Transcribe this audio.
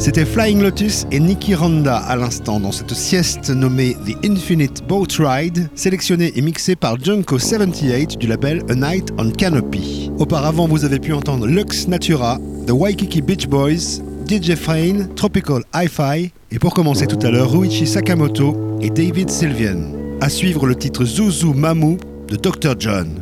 C'était Flying Lotus et Nicky Randa à l'instant dans cette sieste nommée The Infinite Boat Ride, sélectionnée et mixée par Junko78 du label A Night on Canopy. Auparavant, vous avez pu entendre Lux Natura, The Waikiki Beach Boys, DJ Frayne, Tropical Hi-Fi et pour commencer tout à l'heure, Ruichi Sakamoto et David Sylvian. À suivre le titre Zuzu Mamu de Dr. John.